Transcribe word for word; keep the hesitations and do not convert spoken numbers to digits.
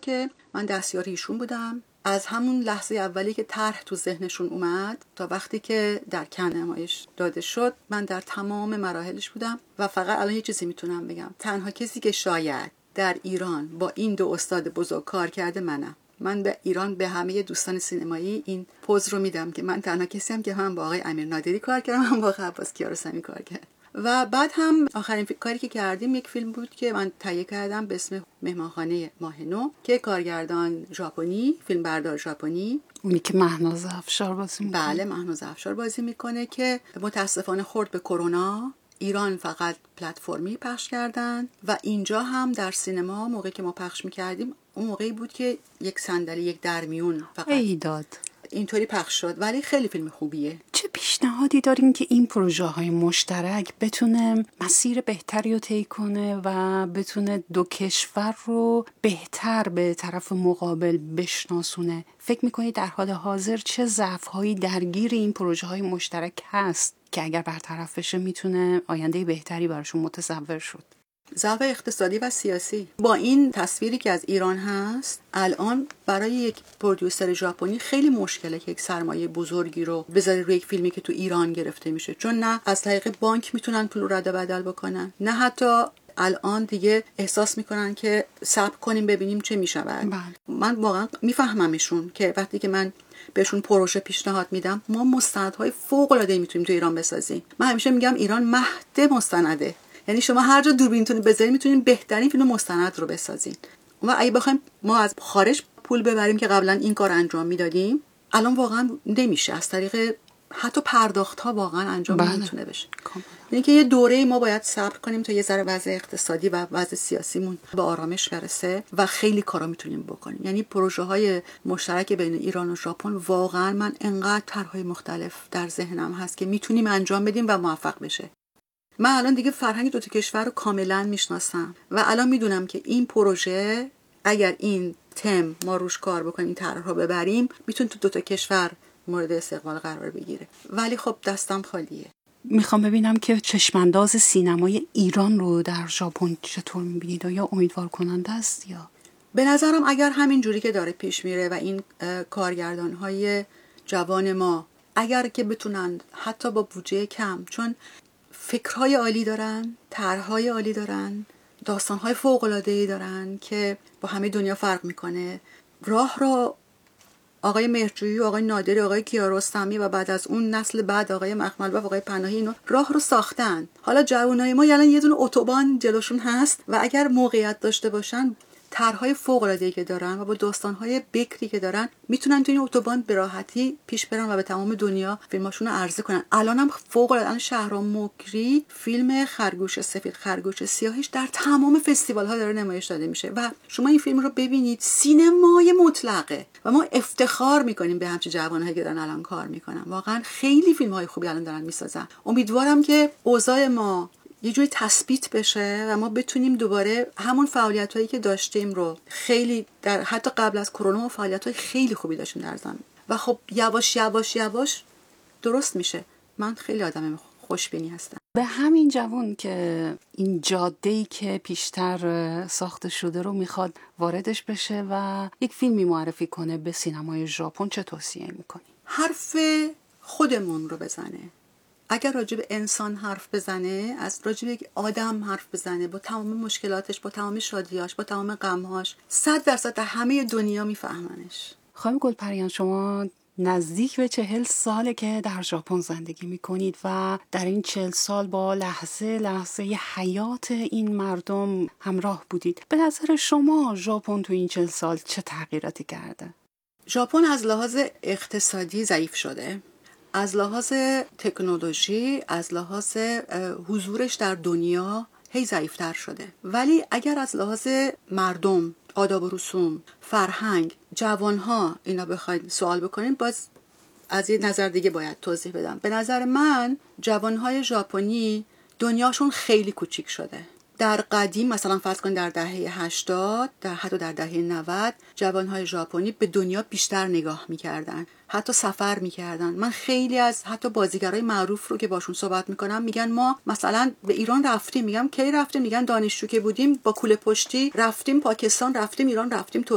که من دستیار ایشون بودم. از همون لحظه اولی که طرح تو ذهنشون اومد تا وقتی که در کن نمایش داده شد من در تمام مراحلش بودم و فقط الان یه چیزی میتونم بگم، تنها کسی که شاید در ایران با این دو استاد بزرگ کار کرده منم. من به ایران به همه دوستان سینمایی این پوز رو میدم که من تنها کسی هم که هم با آقای امیر نادری کار کردم، هم با عباس کیارستمی کار کردم. و بعد هم آخرین کاری که کردیم یک فیلم بود که من تهیه کردم به اسم مهمانخانه ماه نو که کارگردان ژاپنی، فیلمبردار ژاپنی، اونی که مهناز افشار بازی میکنه. بله، مهناز افشار بازی میکنه که متاسفانه خورد به کرونا. ایران فقط پلتفرمی پخش کردن و اینجا هم در سینما موقعی که ما پخش میکردیم اون موقعی بود که یک صندلی یک درمیون فقط ایداد اینطوری پخش شد، ولی خیلی فیلم خوبیه. چه پیشنهادی دارین که این پروژه های مشترک بتونه مسیر بهتری رو طی کنه و بتونه دو کشور رو بهتر به طرف مقابل بشناسونه؟ فکر میکنید در حال حاضر چه ضعف‌هایی درگیر این پروژه های مشترک هست که اگر برطرف بشه میتونه آینده بهتری براشون متصور شد؟ ضعف اقتصادی و سیاسی. با این تصویری که از ایران هست الان برای یک پرودیوسر ژاپنی خیلی مشکله که یک سرمایه بزرگی رو بذاره روی یک فیلمی که تو ایران گرفته میشه، چون نه از طریق بانک میتونن پول رو رد و بدل بکنن، نه حتی الان دیگه احساس میکنن که صبر کنیم ببینیم چه میشود. من واقعا میفهممشون که وقتی که من بهشون پروژه پیشنهاد میدم ما مستندهای فوق العاده میتونیم تو ایران بسازیم. من همیشه میگم ایران مهد مستنده، یعنی شما هر جا دوربینتون بذارید میتونین بهترین فیلم مستند رو بسازین. و اگه بخوایم ما از خارج پول ببریم که قبلا این کار انجام میدادیم الان واقعا نمیشه، از طریق حتی پرداخت ها واقعا انجام نمیتونه بشه. یعنی که یه دوره ما باید صبر کنیم تا یه ذره وضع اقتصادی و وضع سیاسیمون به آرامش برسه و خیلی کارا میتونیم بکنیم. یعنی پروژه های مشترک بین ایران و ژاپن واقعا من انقدر طرحهای مختلف در ذهنم هست که میتونیم انجام بدیم و موفق بشه. من الان دیگه فرهنگ دو تا کشور رو کاملا میشناسم و الان میدونم که این پروژه اگر این تم ما روش کار بکنیم، این طرح رو ببریم، میتونه تو دو تا کشور مورد استقبال قرار بگیره. ولی خب دستم خالیه. میخوام ببینم که چشمانداز سینمای ایران رو در ژاپن چطور میبینید؟ یا امیدوار کننده است؟ یا به نظرم اگر همین جوری که داره پیش میره و این کارگردان‌های جوان ما اگر که بتونن حتی با بودجه کم، چون فکرهای عالی دارن، طرحهای عالی دارن، داستانهای فوق‌العاده‌ای دارن که با همه دنیا فرق میکنه. راه رو آقای مهرجویی، آقای نادری، آقای کیارستمی و بعد از اون نسل بعد آقای مخمل و آقای پناهی اینو راه رو ساختن. حالا جوانای ما الان یه دونه اتوبان جلوشون هست و اگر موقعیت داشته باشن، طرحهای فوق‌العاده‌ای که دارن و با داستانهای بکری که دارن میتونن تو این اتوبان به راحتی پیش برن و به تمام دنیا فیلماشون رو عرضه کنن. الانم فوق‌العاده شهرام مکری فیلم خرگوش سفید خرگوش سیاهش در تمام فستیوال‌ها داره نمایش داده میشه و شما این فیلم رو ببینید، سینمای مطلقه و ما افتخار میکنیم به همچین جوانایی که دارن الان کار میکنن. واقعا خیلی فیلم‌های خوبی الان دارن میسازن. امیدوارم که اوضاع ما یه جوری تثبیت بشه و ما بتونیم دوباره همون فعالیتایی که داشتیم رو، خیلی در حتی قبل از کرونا ما فعالیتای خیلی خوبی داشتیم در زمین و خب یواش یواش یواش درست میشه. من خیلی آدم خوشبینی هستم. به همین جوان که این جاده‌ای که پیشتر ساخته شده رو میخواد واردش بشه و یک فیلمی معرفی کنه به سینمای ژاپن، چه توصیه میکنی؟ حرف خودمون رو بزنه. اگر راجع به انسان حرف بزنه، از راجع به یک آدم حرف بزنه با تمام مشکلاتش، با تمام شادیاش، با تمام غمهاش، صد درصد در همه دنیا میفهمنش. خانم گلپریان، شما نزدیک به چهل ساله که در ژاپن زندگی میکنید و در این چهل سال با لحظه لحظه حیات این مردم همراه بودید. به نظر شما ژاپن تو این چهل سال چه تغییراتی کرده؟ ژاپن از لحاظ اقتصادی ضعیف شده، از لحاظ تکنولوژی، از لحاظ حضورش در دنیا هی ضعیفتر شده. ولی اگر از لحاظ مردم، آداب و رسوم، فرهنگ، جوانها اینا بخواید سوال بکنیم، باز از یه نظر دیگه باید توضیح بدم. به نظر من جوانهای ژاپنی دنیاشون خیلی کوچیک شده. در قدیم مثلا فرض کن در دهه هشتاد، در حتی در دهه نود، جوانهای ژاپنی به دنیا بیشتر نگاه میکردن، حتی سفر میکردن. من خیلی از حتی بازیگرای معروف رو که باشون صحبت میکنم میگن ما مثلا به ایران رفتیم. میگم کی رفتیم؟ میگن دانشجو که بودیم با کوله پشتی رفتیم پاکستان، رفتیم ایران، رفتیم